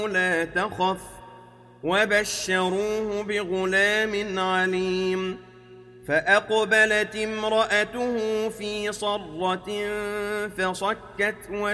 لا تخف وبشروه بغلام عليم فأقبلت امرأته في صرة فصكت